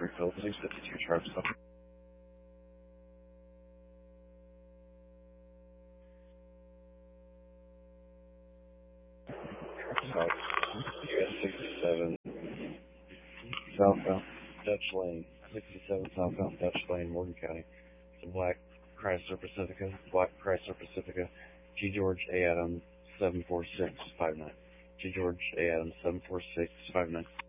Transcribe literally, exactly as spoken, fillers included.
refilled, six fifty-two sharp stop. South, U S sixty-seven, southbound Dutch Lane, sixty-seven southbound Dutch Lane, Morgan County. It's a black Chrysler Pacifica, black Chrysler Pacifica, G. George A. Adams, seven four six five nine. G. George A. Adams, seven four six five nine.